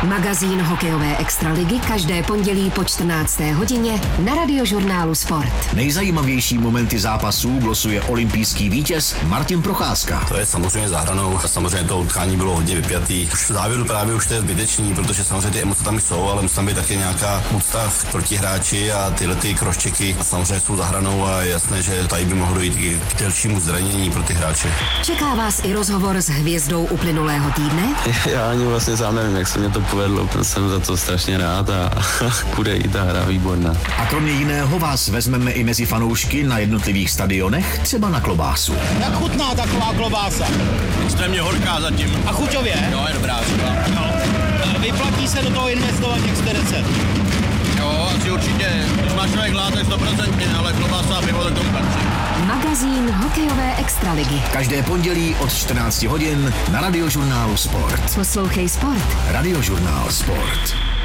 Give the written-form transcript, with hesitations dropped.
Magazín hokejové extraligy každé pondělí po 14. hodině na Radiožurnálu Sport. Nejzajímavější momenty zápasů glosuje olympijský vítěz Martin Procházka. To je samozřejmě za hranou. Samozřejmě to utkání bylo hodně vypjatý. Už v závěru právě už to je zbytečný, protože samozřejmě ty emoce tam jsou, ale musí tam být také nějaká úcta proti hráči a tyhle ty kroščeky samozřejmě jsou za hranou a je jasné, že tady by mohlo jít i k delšímu zranění pro ty hráče. Čeká vás i rozhovor s hvězdou uplynulého týdne? Já ani vlastně sám nevím, jak se mě to povedlo. Jsem za to strašně rád a bude i ta hra výborná. A kromě jiného vás vezmeme i mezi fanoušky na jednotlivých stadionech, třeba na klobásu. Jak chutná taková klobása? Extrémně horká zatím. A chuťově? Jo, je dobrá. No. Vyplatí se do toho investovat těch 40? Jo, asi určitě. Když máš člověk hlad, tak 100%, ale klobása a pivo tak tomu patří. Magazín hokejové extraligy. Každé pondělí od 14 hodin na Radiožurnálu Sport. Poslouchej Sport. Radiožurnál Sport.